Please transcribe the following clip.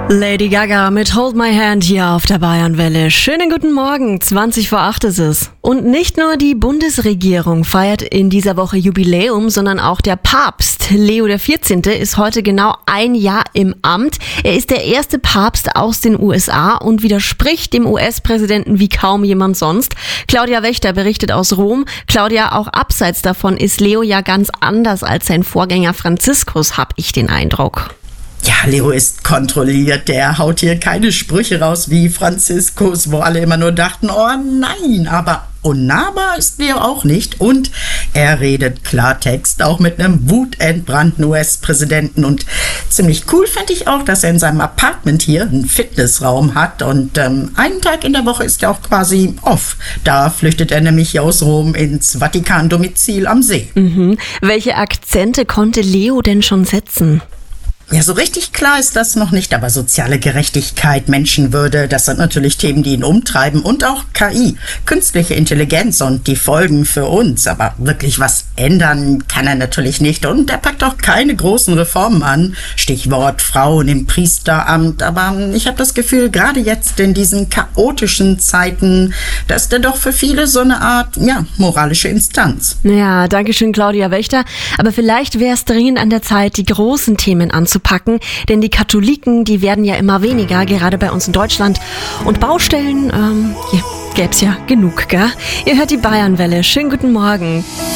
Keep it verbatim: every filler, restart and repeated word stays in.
Lady Gaga mit Hold My Hand hier auf der Bayernwelle. Schönen guten Morgen, zwanzig vor acht ist es. Und nicht nur die Bundesregierung feiert in dieser Woche Jubiläum, sondern auch der Papst. Leo der vierzehnte ist heute genau ein Jahr im Amt. Er ist der erste Papst aus den U S A und widerspricht dem U S-Präsidenten wie kaum jemand sonst. Claudia Wächter berichtet aus Rom. Claudia, auch abseits davon ist Leo ja ganz anders als sein Vorgänger Franziskus, habe ich den Eindruck. Ja, Leo ist kontrolliert, der haut hier keine Sprüche raus wie Franziskus, wo alle immer nur dachten, oh nein, aber unnahbar ist Leo auch nicht und er redet Klartext, auch mit einem wutentbrannten U S-Präsidenten und ziemlich cool fand ich auch, dass er in seinem Apartment hier einen Fitnessraum hat und ähm, einen Tag in der Woche ist er auch quasi off. Da flüchtet er nämlich aus Rom ins Vatikan-Domizil am See. Mhm. Welche Akzente konnte Leo denn schon setzen? Ja, so richtig klar ist das noch nicht, aber soziale Gerechtigkeit, Menschenwürde, das sind natürlich Themen, die ihn umtreiben und auch K I, künstliche Intelligenz und die Folgen für uns. Aber wirklich was ändern kann er natürlich nicht und er packt auch keine großen Reformen an. Stichwort Frauen im Priesteramt, aber ich habe das Gefühl, gerade jetzt in diesen chaotischen Zeiten, da ist er doch für viele so eine Art, ja, moralische Instanz. Ja, danke schön, Claudia Wächter. Aber vielleicht wäre es dringend an der Zeit, die großen Themen anzupacken. Packen, denn die Katholiken, die werden ja immer weniger, gerade bei uns in Deutschland. Und Baustellen, ähm, ja, gäb's ja genug, gell? Ihr hört die Bayernwelle. Schönen guten Morgen.